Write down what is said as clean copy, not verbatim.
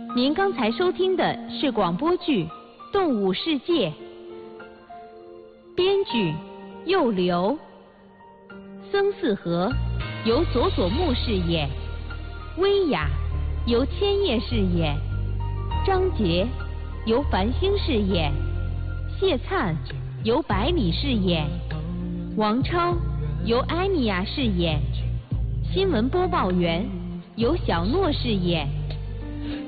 您刚才收听的是广播剧《动物世界》，编剧幼流，曾四和由佐佐木饰演，薇娅由千叶饰演，张杰由繁星饰演，谢灿由百里饰演，王超由艾米亚饰演，新闻播报员由小诺饰演。